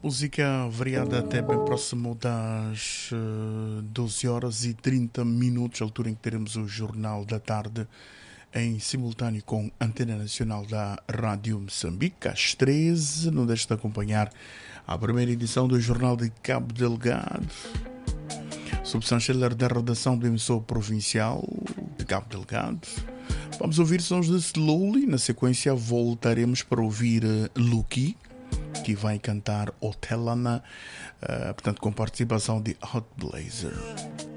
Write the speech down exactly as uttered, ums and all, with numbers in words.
Música variada até bem próximo das eh, doze horas e trinta minutos, altura em que teremos o Jornal da Tarde em simultâneo com a Antena Nacional da Rádio Moçambique. Às treze, não deixe de acompanhar a primeira edição do Jornal de Cabo Delgado, subchanceler da redação do emissor provincial de Cabo Delgado. Vamos ouvir sons de Slowly. Na sequência voltaremos para ouvir uh, Lucky, que vai cantar Otelana, uh, portanto com participação de Hot Blazer.